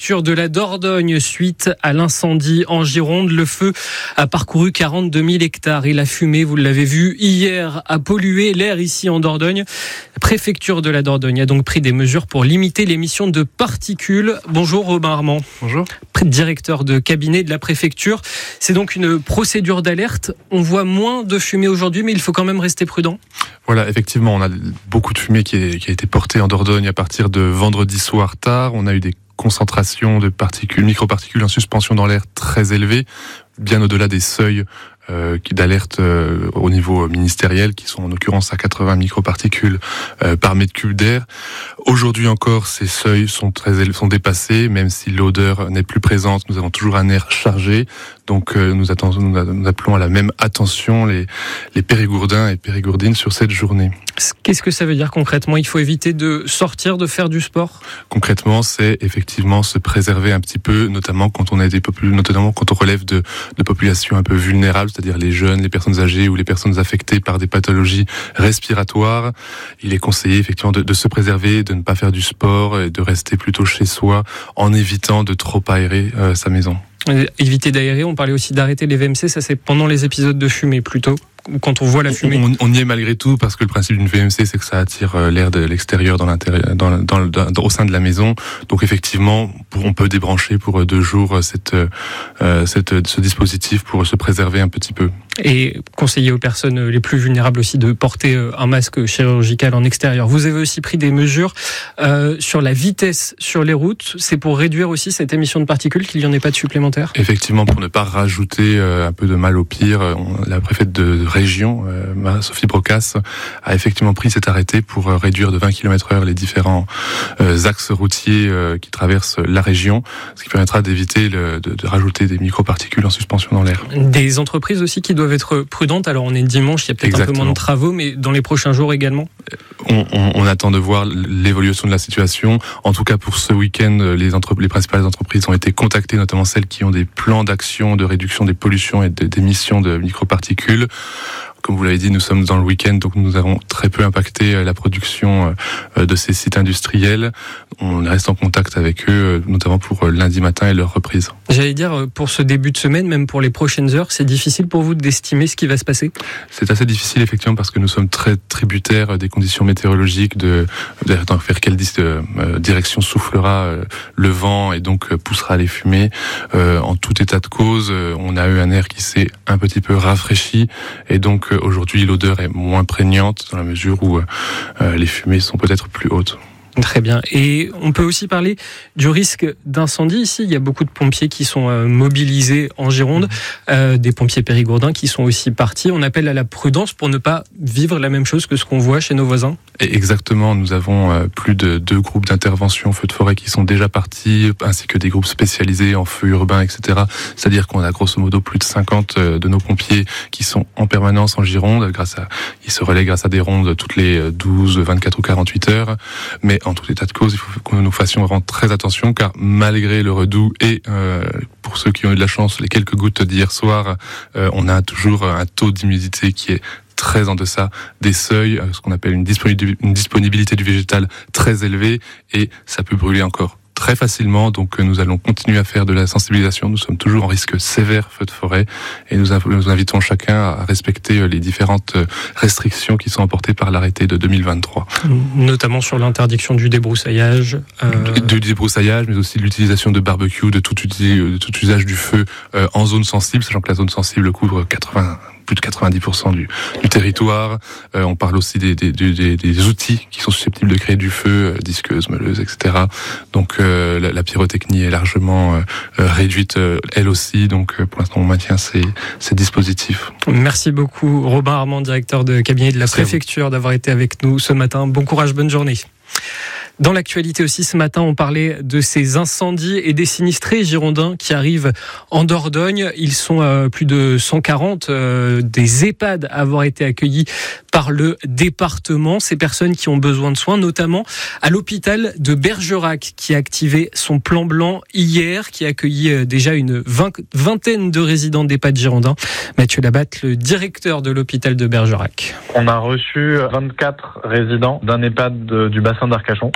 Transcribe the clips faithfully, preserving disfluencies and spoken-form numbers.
préfecture de la Dordogne suite à l'incendie en Gironde. Le feu a parcouru quarante-deux mille hectares et la fumée, vous l'avez vu hier, a pollué l'air ici en Dordogne. La préfecture de la Dordogne a donc pris des mesures pour limiter l'émission de particules. Bonjour Robin Armand. Bonjour. Directeur de cabinet de la préfecture. C'est donc une procédure d'alerte. On voit moins de fumée aujourd'hui, mais il faut quand même rester prudent. Voilà, effectivement, on a beaucoup de fumée qui, est, qui a été portée en Dordogne à partir de vendredi soir tard. On a eu des concentrations de particules, microparticules en suspension dans l'air très élevées, bien au-delà des seuils euh, d'alerte euh, au niveau ministériel, qui sont en l'occurrence à quatre-vingts microparticules euh, par mètre cube d'air. Aujourd'hui encore, ces seuils sont très élevés, sont dépassés, même si l'odeur n'est plus présente. Nous avons toujours un air chargé, donc euh, nous, attendons, nous appelons à la même attention les, les périgourdins et périgourdines sur cette journée. Qu'est-ce que ça veut dire concrètement ? Il faut éviter de sortir, de faire du sport ? Concrètement, c'est effectivement se préserver un petit peu, notamment quand on a des popul- notamment quand on relève de, de populations un peu vulnérables, c'est-à-dire les jeunes, les personnes âgées ou les personnes affectées par des pathologies respiratoires. Il est conseillé effectivement de, de se préserver, de ne pas faire du sport et de rester plutôt chez soi en évitant de trop aérer euh, sa maison. Éviter d'aérer, on parlait aussi d'arrêter les V M C, ça c'est pendant les épisodes de fumée plutôt, ou quand on voit la fumée. On, on y est malgré tout parce que le principe d'une V M C c'est que ça attire l'air de l'extérieur dans l'intérieur, dans, dans, dans, dans, au sein de la maison. Donc effectivement, pour, on peut débrancher pour deux jours cette, euh, cette, ce dispositif pour se préserver un petit peu. Et conseiller aux personnes les plus vulnérables aussi de porter un masque chirurgical en extérieur. Vous avez aussi pris des mesures euh, sur la vitesse sur les routes. C'est pour réduire aussi cette émission de particules, qu'il n'y en ait pas de supplémentaire ? Effectivement, pour ne pas rajouter euh, un peu de mal au pire, on, la préfète de région, euh, Sophie Brocasse, a effectivement pris cet arrêté pour euh, réduire de vingt kilomètres heure les différents euh, axes routiers euh, qui traversent la région, ce qui permettra d'éviter le, de, de rajouter des microparticules en suspension dans l'air. Des entreprises aussi qui doivent être prudentes. Alors on est dimanche, il y a peut-être Exactement. un peu moins de travaux, mais dans les prochains jours également. On, on, on attend de voir l'évolution de la situation. En tout cas, pour ce week-end, les, entre, les principales entreprises ont été contactées, notamment celles qui ont des plans d'action de réduction des pollutions et d'émissions de microparticules. Comme vous l'avez dit, nous sommes dans le week-end, donc nous avons très peu impacté la production de ces sites industriels. On reste en contact avec eux, notamment pour lundi matin et leur reprise. J'allais dire, pour ce début de semaine, même pour les prochaines heures, c'est difficile pour vous d'estimer ce qui va se passer ? C'est assez difficile, effectivement, parce que nous sommes très tributaires des conditions météorologiques, de, de vers quelle euh, direction soufflera euh, le vent et donc euh, poussera les fumées. Euh, en tout état de cause, euh, on a eu un air qui s'est un petit peu rafraîchi et donc aujourd'hui, l'odeur est moins prégnante dans la mesure où euh, les fumées sont peut-être plus hautes. Très bien. Et on peut aussi parler du risque d'incendie. Ici, il y a beaucoup de pompiers qui sont euh, mobilisés en Gironde, euh, des pompiers périgourdins qui sont aussi partis. On appelle à la prudence pour ne pas vivre la même chose que ce qu'on voit chez nos voisins. Et exactement. Nous avons euh, plus de deux groupes d'intervention feu de forêt qui sont déjà partis, ainsi que des groupes spécialisés en feu urbain, et cetera. C'est-à-dire qu'on a grosso modo plus de cinquante de nos pompiers qui sont en permanence en Gironde. Grâce à, ils se relaient grâce à des rondes toutes les douze, vingt-quatre ou quarante-huit heures. Mais en tout état de cause, il faut que nous fassions vraiment très attention, car malgré le redout et euh, pour ceux qui ont eu de la chance, les quelques gouttes d'hier soir, euh, on a toujours un taux d'humidité qui est très en deçà des seuils, ce qu'on appelle une disponibilité du végétal très élevée, et ça peut brûler encore très facilement. Donc nous allons continuer à faire de la sensibilisation. Nous sommes toujours en risque sévère feu de forêt et nous, nous invitons chacun à respecter les différentes restrictions qui sont apportées par l'arrêté de deux mille vingt-trois. Notamment sur l'interdiction du débroussaillage. Euh... Du débroussaillage, mais aussi de l'utilisation de barbecue, de tout, de tout usage du feu euh, en zone sensible, sachant que la zone sensible couvre quatre-vingts plus de quatre-vingt-dix pour cent du, du territoire. Euh, on parle aussi des, des, des, des outils qui sont susceptibles de créer du feu, euh, disqueuses, meuleuses, et cetera. Donc euh, la, la pyrotechnie est largement euh, réduite, euh, elle aussi. Donc euh, pour l'instant, on maintient ces, ces dispositifs. Merci beaucoup, Robin Armand, directeur de cabinet de la Merci préfecture, d'avoir été avec nous ce matin. Bon courage, bonne journée. Dans l'actualité aussi, ce matin, on parlait de ces incendies et des sinistrés girondins qui arrivent en Dordogne. Ils sont euh, plus de cent quarante euh, des EHPAD à avoir été accueillis par le département. Ces personnes qui ont besoin de soins, notamment à l'hôpital de Bergerac, qui a activé son plan blanc hier, qui a accueilli déjà une vingtaine de résidents d'EHPAD girondins. Mathieu Labatte, le directeur de l'hôpital de Bergerac. On a reçu vingt-quatre résidents d'un EHPAD de, du bassin d'Arcachon.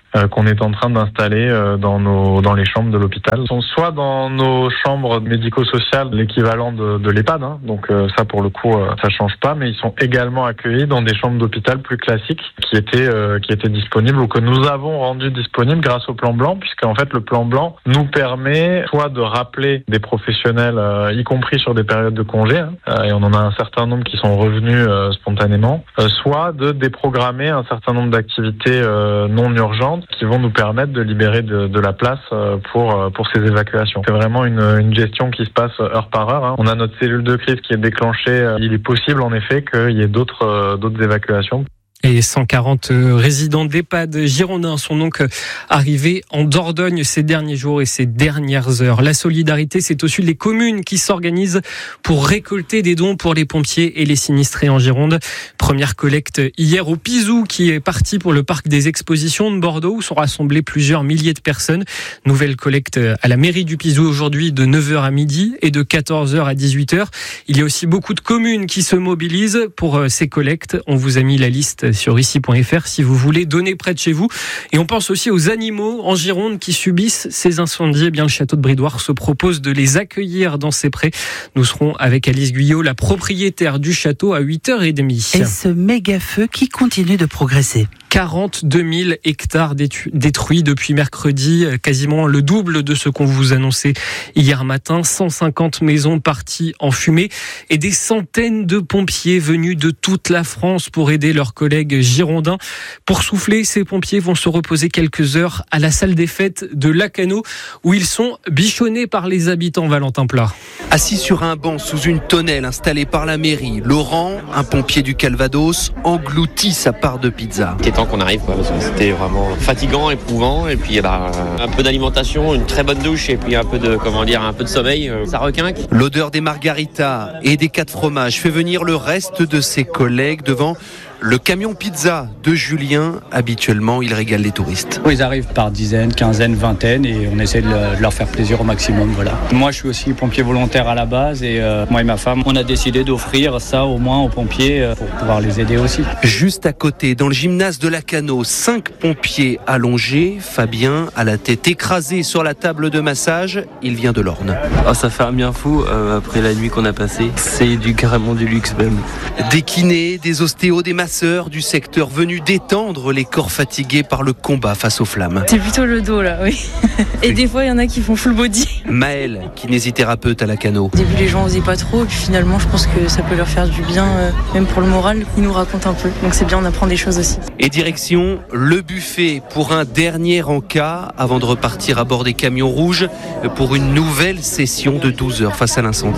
euh, qu'on est en train d'installer euh, dans nos dans les chambres de l'hôpital. Ils sont soit dans nos chambres médico-sociales, l'équivalent de, de l'EHPAD, hein, donc euh, ça pour le coup euh, ça change pas, mais ils sont également accueillis dans des chambres d'hôpital plus classiques qui étaient euh, qui étaient disponibles ou que nous avons rendues disponibles grâce au plan blanc, puisqu'en fait le plan blanc nous permet soit de rappeler des professionnels, euh, y compris sur des périodes de congé, hein, euh, et on en a un certain nombre qui sont revenus euh, spontanément, euh, soit de déprogrammer un certain nombre d'activités euh, non urgentes qui vont nous permettre de libérer de, de la place euh, pour euh, pour ces évacuations. C'est vraiment une, une gestion qui se passe heure par heure. Hein. On a notre cellule de crise qui est déclenchée. Il est possible en effet qu'il y ait d'autres euh, d'autres évacuations. Et cent quarante résidents d'EHPAD girondins sont donc arrivés en Dordogne ces derniers jours et ces dernières heures. La solidarité, c'est aussi les communes qui s'organisent pour récolter des dons pour les pompiers et les sinistrés en Gironde. Première collecte hier au Pizou qui est parti pour le parc des expositions de Bordeaux où sont rassemblés plusieurs milliers de personnes. Nouvelle collecte à la mairie du Pizou aujourd'hui de neuf heures à midi et de quatorze heures à dix-huit heures. Il y a aussi beaucoup de communes qui se mobilisent pour ces collectes. On vous a mis la liste sur ici point f r si vous voulez donner près de chez vous. Et on pense aussi aux animaux en Gironde qui subissent ces incendies. Eh bien, le château de Bridoire se propose de les accueillir dans ses prés. Nous serons avec Alice Guyot, la propriétaire du château, à huit heures trente. Et ce méga feu qui continue de progresser. quarante-deux mille hectares détruits depuis mercredi, quasiment le double de ce qu'on vous annonçait hier matin. cent cinquante maisons parties en fumée et des centaines de pompiers venus de toute la France pour aider leurs collègues girondins. Pour souffler, ces pompiers vont se reposer quelques heures à la salle des fêtes de Lacanau où ils sont bichonnés par les habitants. Valentin Plat. Assis sur un banc sous une tonnelle installée par la mairie, Laurent, un pompier du Calvados, engloutit sa part de pizza. C'était temps qu'on arrive, quoi, parce que c'était vraiment fatigant, éprouvant, et puis bah, un peu d'alimentation, une très bonne douche, et puis un peu de, comment dire, un peu de sommeil, ça requinque. L'odeur des margaritas et des quatre fromages fait venir le reste de ses collègues devant le camion pizza de Julien. Habituellement, il régale les touristes. Ils arrivent par dizaines, quinzaines, vingtaines et on essaie de leur faire plaisir au maximum. Voilà. Moi, je suis aussi pompier volontaire à la base et euh, moi et ma femme, on a décidé d'offrir ça au moins aux pompiers euh, pour pouvoir les aider aussi. Juste à côté, dans le gymnase de Lacanau, cinq pompiers allongés. Fabien a la tête écrasée sur la table de massage. Il vient de l'Orne. Oh, ça fait un bien fou euh, après la nuit qu'on a passée. C'est du carrément du luxe même. Des kinés, des ostéos, des masseurs du secteur venus détendre les corps fatigués par le combat face aux flammes. C'est plutôt le dos là, oui. Et des fois il y en a qui font full body. Maëlle, kinésithérapeute à Lacanau. Au début les gens osaient pas trop, et puis finalement je pense que ça peut leur faire du bien, euh, même pour le moral. Ils nous racontent un peu, donc c'est bien, on apprend des choses aussi. Et direction le buffet pour un dernier encas avant de repartir à bord des camions rouges pour une nouvelle session de douze heures face à l'incendie.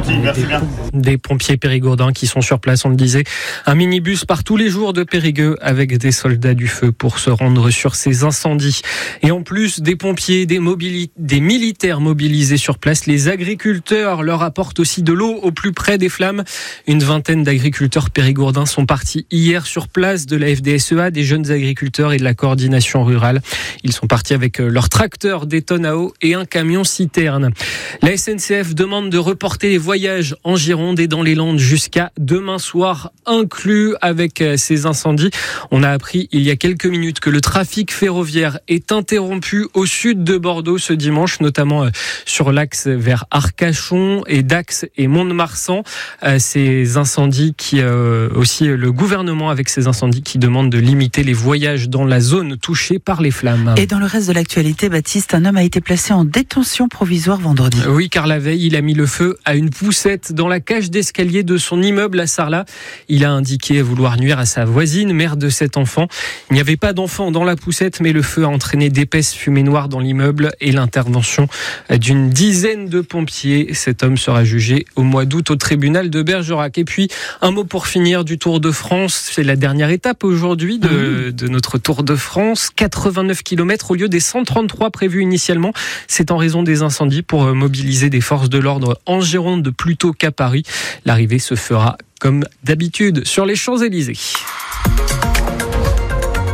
Des pompiers périgourdins qui sont sur place, on le disait. Un minibus part tous les jours de Périgueux avec des soldats du feu pour se rendre sur ces incendies. Et en plus des pompiers, des, mobili- des militaires mobilisés sur place, les agriculteurs leur apportent aussi de l'eau au plus près des flammes. Une vingtaine d'agriculteurs périgourdins sont partis hier sur place de la F D S E A, des jeunes agriculteurs et de la coordination rurale. Ils sont partis avec leur tracteur des tonnes à eau et un camion citerne. La S N C F demande de reporter les voyages en Gironde et dans les Landes jusqu'à demain soir inclus avec ces incendies. On a appris il y a quelques minutes que le trafic ferroviaire est interrompu au sud de Bordeaux ce dimanche, notamment sur l'axe vers Arcachon et Dax et Mont-de-Marsan. Ces incendies qui, aussi le gouvernement avec ces incendies qui demandent de limiter les voyages dans la zone touchée par les flammes. Et dans le reste de l'actualité, Baptiste, un homme a été placé en détention provisoire vendredi. Oui, car la veille, il a mis le feu à une poussette dans la cage d'escalier de son immeuble à Sarlat. Il a indiqué vouloir nuire à sa voisine, mère de cet enfant. Il n'y avait pas d'enfant dans la poussette, mais le feu a entraîné d'épaisses fumées noires dans l'immeuble et l'intervention d'une dizaine de pompiers. Cet homme sera jugé au mois d'août au tribunal de Bergerac. Et puis, un mot pour finir du Tour de France. C'est la dernière étape aujourd'hui de, mmh. de notre Tour de France. quatre-vingt-neuf kilomètres au lieu des cent trente-trois prévus initialement. C'est en raison des incendies pour mobiliser des forces de l'ordre en Gironde plutôt qu'à Paris. L'arrivée se fera comme d'habitude sur les Champs-Élysées.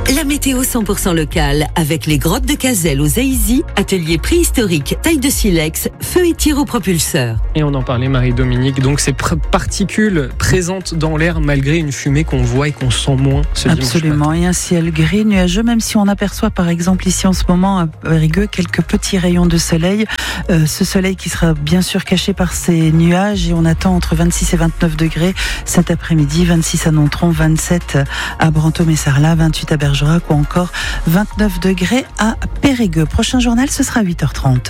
La météo cent pour cent locale avec les grottes de Cazel aux Aïsy, atelier préhistorique, taille de silex, feu et tir au propulseur. Et on en parlait, Marie-Dominique, donc ces pr- particules présentes dans l'air malgré une fumée qu'on voit et qu'on sent moins ce dimanche matin. Absolument, et un ciel gris, nuageux, même si on aperçoit par exemple ici en ce moment à Périgueux quelques petits rayons de soleil. Euh, ce soleil qui sera bien sûr caché par ces nuages et on attend entre vingt-six et vingt-neuf degrés cet après-midi, vingt-six à Nontron, vingt-sept à Brantôme-et-Sarlat, vingt-huit à Bergerac ou encore vingt-neuf degrés à Périgueux. Prochain journal, ce sera à huit heures trente.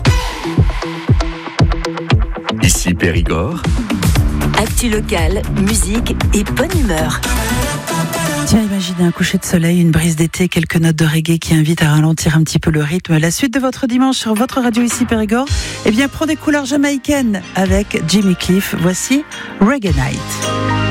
Ici Périgord. Actu locale, musique et bonne humeur. Tiens, imaginez un coucher de soleil, une brise d'été, quelques notes de reggae qui invitent à ralentir un petit peu le rythme. La suite de votre dimanche sur votre radio ici Périgord, eh bien, prend des couleurs jamaïcaines avec Jimmy Cliff. Voici Reggae Night.